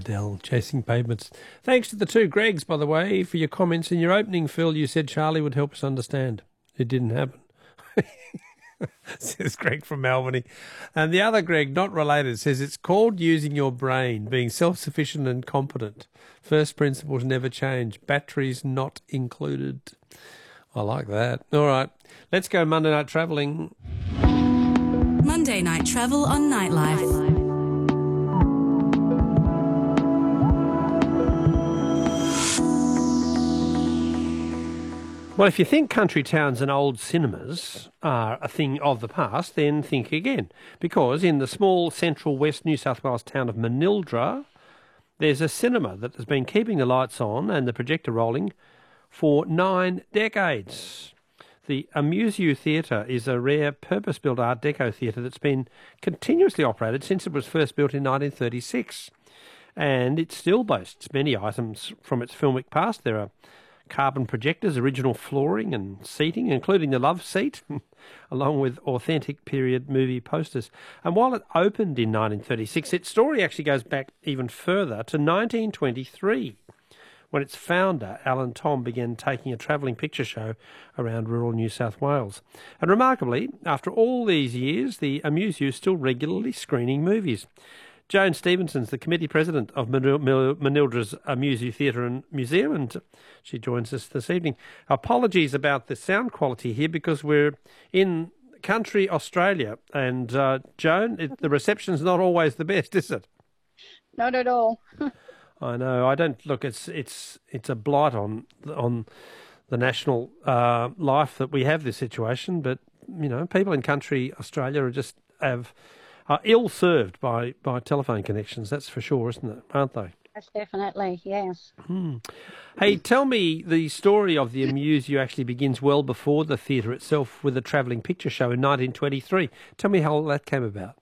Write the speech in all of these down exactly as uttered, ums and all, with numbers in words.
Adele, Chasing Pavements. Thanks to the two Gregs, by the way, for your comments in your opening, Phil. You said Charlie would help us understand. It didn't happen. Says Greg from Albany. And the other Greg, not related, says it's called using your brain, being self-sufficient and competent. First principles never change. Batteries not included. I like that. All right, let's go Monday night travelling. Monday night travel on Nightlife. Well, if you think country towns and old cinemas are a thing of the past, then think again. Because in the small central west New South Wales town of Manildra, there's a cinema that has been keeping the lights on and the projector rolling for nine decades. The Amuse You Theatre is a rare purpose-built Art Deco theatre that's been continuously operated since it was first built in nineteen thirty-six. And it still boasts many items from its filmic past. There are carbon projectors, original flooring and seating, including the love seat, along with authentic period movie posters. And while it opened in nineteen thirty-six, its story actually goes back even further to nineteen twenty-three, when its founder, Alan Thom, began taking a travelling picture show around rural New South Wales. And remarkably, after all these years, the Amuse You is still regularly screening movies. Joan Stevenson's the committee president of Manildra's Amuse You Theatre and Museum, and she joins us this evening. Apologies about the sound quality here because we're in country Australia, and uh, Joan, it, the reception's not always the best, is it? Not at all. I know. I don't look. It's it's it's a blight on on the national uh, life that we have this situation. But you know, people in country Australia are just have. Are ill-served by, by telephone connections, that's for sure, isn't it? Aren't they? That's definitely, yes. Hmm. Hey, tell me, the story of the Amuse You actually begins well before the theatre itself with a travelling picture show in nineteen twenty-three. Tell me how that came about.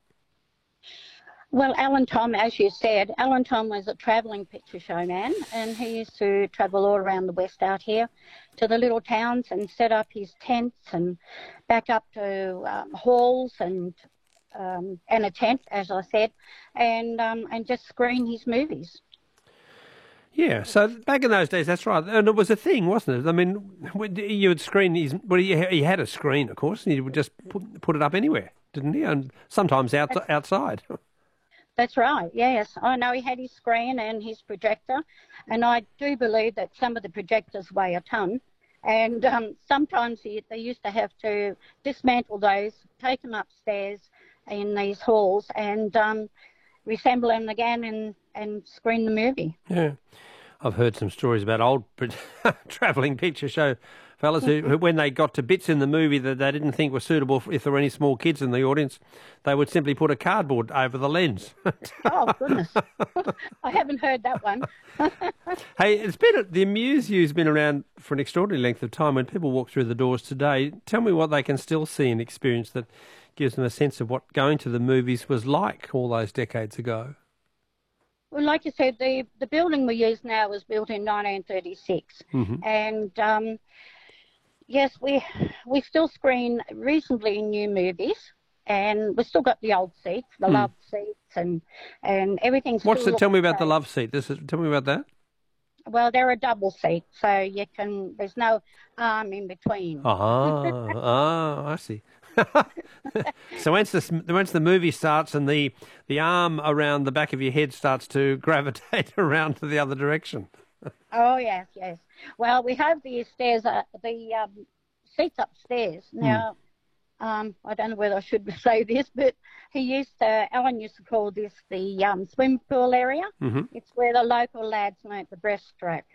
Well, Alan Thom, as you said, Alan Thom was a travelling picture show man, and he used to travel all around the west out here to the little towns and set up his tents and back up to um, halls and Um, and a tent, as I said, and um, and just screen his movies. Yeah, so back in those days, that's right, and it was a thing, wasn't it? I mean, you would screen his. Well, he had a screen, of course, and he would just put, put it up anywhere, didn't he? And sometimes out, outside. That's right. Yes, I know he had his screen and his projector, and I do believe that some of the projectors weigh a ton. And um, sometimes he, they used to have to dismantle those, take them upstairs in these halls and um, reassemble them again and, and screen the movie. Yeah. I've heard some stories about old travelling picture show fellas who, who, when they got to bits in the movie that they didn't think were suitable for, if there were any small kids in the audience, they would simply put a cardboard over the lens. Oh, goodness. I haven't heard that one. Hey, it's been the Amuse You's been around for an extraordinary length of time. When people walk through the doors today, tell me what they can still see and experience that gives them a sense of what going to the movies was like all those decades ago. Well, like you said, the, the building we use now was built in nineteen thirty-six. Mm-hmm. And, um, yes, we we still screen reasonably new movies, and we've still got the old seats, the mm. love seats, and, and everything's What's still the, tell me about the love seat. This is, tell me about that. Well, they're a double seat, so you can, there's no arm in between. Ah, ah, I see. So once the once the movie starts and the the arm around the back of your head starts to gravitate around to the other direction. Oh yes, yes. Well, we have the stairs, uh, the um, seats upstairs now. Mm. Um, I don't know whether I should say this, but he used to, Alan used to call this the um, swim pool area. Mm-hmm. It's where the local lads learnt the breaststroke.